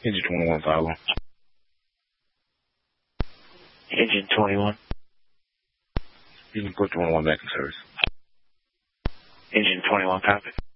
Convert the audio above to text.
Engine 21 follow. Engine 21. You can put 21 back in service. Engine 21 copy.